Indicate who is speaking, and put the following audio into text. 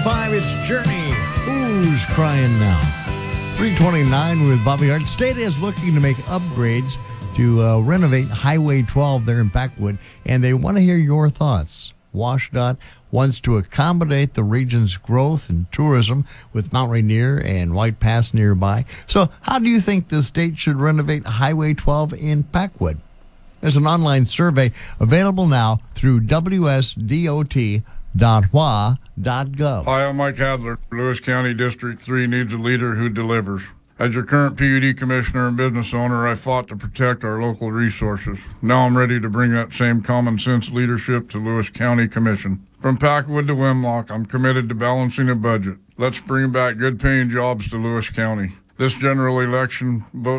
Speaker 1: 3:25, it's Journey. Who's crying now? 3:29 with Bobby Hart. State is looking to make upgrades to renovate Highway 12 there in Packwood, and they want to hear your thoughts. WashDOT wants to accommodate the region's growth and tourism with Mount Rainier and White Pass nearby. So how do you think the state should renovate Highway 12 in Packwood? There's an online survey available now through wsdot.wa.gov.
Speaker 2: Hi, I'm Mike Adler. Lewis County District 3 needs a leader who delivers. As your current PUD commissioner and business owner, I fought to protect our local resources. Now I'm ready to bring that same common sense leadership to Lewis County Commission. From Packwood to Wimlock, I'm committed to balancing a budget. Let's bring back good paying jobs to Lewis County. This general election, vote